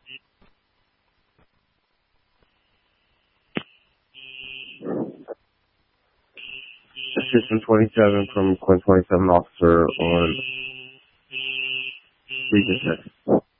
Assistant 27 from Quint 27 officer on Region 6.